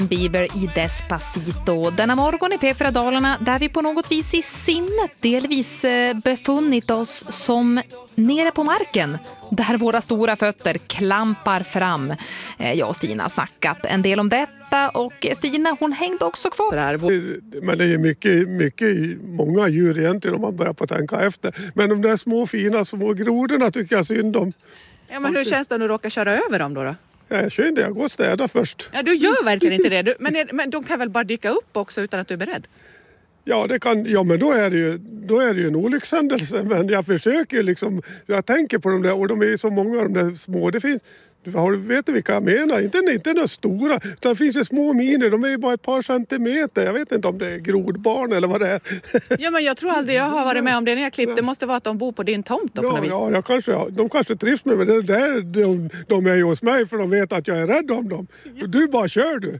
Bieber i Despacito. Denna morgon i P4 Dalarna där vi på något vis i sinnet delvis befunnit oss som nere på marken. Där våra stora fötter klampar fram. Jag och Stina har snackat en del om detta och Stina hon hängde också kvar. Men det är många djur egentligen om man börjar på tänka efter. Men de där små fina små grodorna tycker jag synd om. Ja, men hur känns det om du råkar köra över dem då? Jag känner det, jag går och städa först. Ja, du gör verkligen inte det. Men de kan väl bara dyka upp också utan att du är beredd? Ja, men då är det ju en olyckshändelse. Men jag försöker liksom, jag tänker på dem där och de är ju så många de där små. Det finns, vet du vilka jag menar? Inte några stora, utan det finns ju små miner. De är ju bara ett par centimeter. Jag vet inte om det är grodbarn eller vad det är. Ja, men jag tror aldrig jag har varit med om det när jag klippt. Det måste vara att de bor på din tomt då, på något vis. Ja, de kanske trivs med det där. De är ju hos mig för de vet att jag är rädd om dem. Du bara kör du.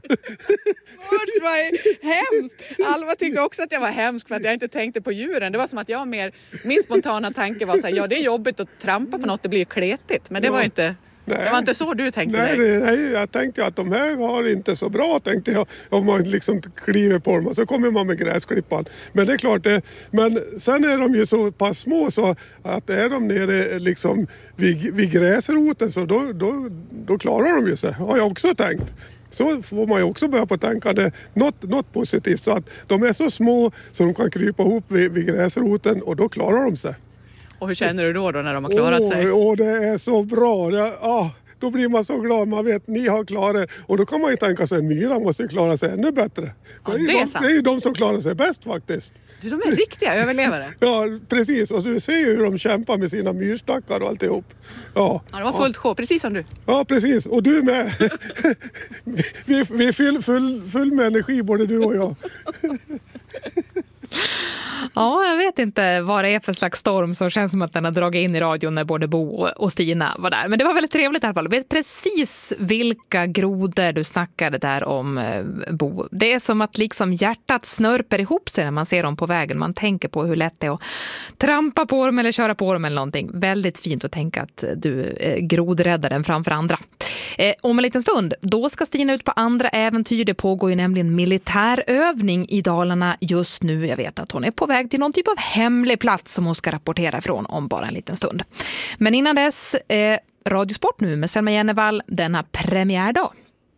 Vad hemskt. Alva tyckte också att jag var hemsk för att jag inte tänkte på djuren. Det var som att min spontana tanke var så här, ja det är jobbigt att trampa på något, det blir kletigt. Men det var inte... Nej. Det var inte så du tänkte Nej, jag tänkte att de här har inte så bra, tänkte jag. Om man liksom kliver på dem och så kommer man med gräsklippan. Men det är klart, men sen är de ju så pass små så att är de nere liksom vid gräsroten så då klarar de ju sig. Har jag också tänkt. Så får man ju också börja på tänka det något positivt. Så att de är så små så de kan krypa ihop vid gräsroten och då klarar de sig. Och hur känner du då när de har klarat sig? Det är så bra. Då blir man så glad. Man vet, ni har klarat. Och då kan man ju tänka sig, myra måste ju klara sig ännu bättre. Ja, det är ju de som klarar sig bäst faktiskt. De är riktiga överlevare. Ja, precis. Och du ser ju hur de kämpar med sina myrstackar och alltihop. Ja, det var fullt sjå, precis som du. Ja, precis. Och du med. vi är full med energi, både du och jag. Ja, jag vet inte vad det är för slags storm som känns som att den har dragit in i radion när både Bo och Stina var där. Men det var väldigt trevligt i alla fall. Jag vet precis vilka grodor du snackade där om, Bo. Det är som att liksom hjärtat snörper ihop sig när man ser dem på vägen. Man tänker på hur lätt det är att trampa på dem eller köra på dem eller någonting. Väldigt fint att tänka att du grodräddar den framför andra. Om en liten stund, då ska Stina ut på andra äventyr. Det pågår ju nämligen militärövning i Dalarna just nu. Jag vet att hon är på väg till någon typ av hemlig plats som hon ska rapportera ifrån om bara en liten stund. Men innan dess, Radiosport nu med Selma Jennevall denna premiärdag.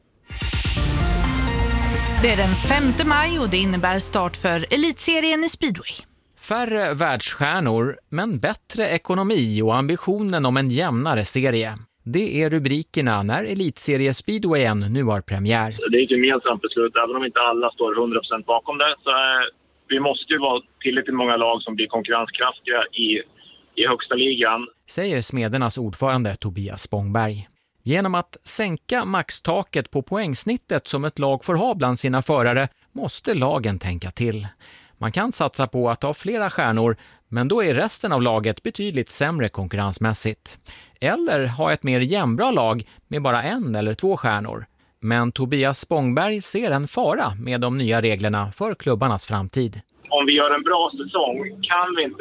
Det är den 5 maj och det innebär start för elitserien i speedway. Färre världsstjärnor, men bättre ekonomi och ambitionen om en jämnare serie. Det är rubrikerna när elitserie speedwayen nu har premiär. Det är ett gemensamt beslut, även om inte alla står 100% bakom det. Så vi måste ju vara tillräckligt många lag som blir konkurrenskraftiga i högsta ligan. Säger Smedernas ordförande Tobias Spångberg. Genom att sänka maxtaket på poängsnittet som ett lag får ha bland sina förare måste lagen tänka till. Man kan satsa på att ha flera stjärnor, men då är resten av laget betydligt sämre konkurrensmässigt. Eller ha ett mer jämnbra lag med bara 1 eller 2 stjärnor. Men Tobias Spångberg ser en fara med de nya reglerna för klubbarnas framtid. Om vi gör en bra säsong kan vi inte